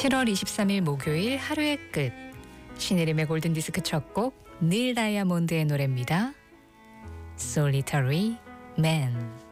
7월 23일 목요일 하루의 끝. 신혜림의 골든디스크 첫 곡 닐 다이아몬드의 노래입니다. Solitary Man.